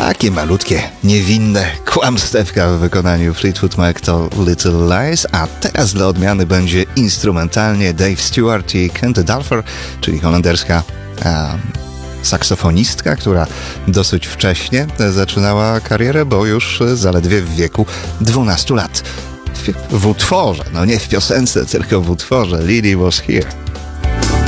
Takie malutkie, niewinne kłamstewka w wykonaniu Fleetwood Mac to Little Lies, a teraz dla odmiany będzie instrumentalnie Dave Stewart i Candy Dulfer, czyli holenderska saksofonistka, która dosyć wcześnie zaczynała karierę, bo już zaledwie w wieku 12 lat. W utworze, no nie w piosence, tylko w utworze Lily Was Here.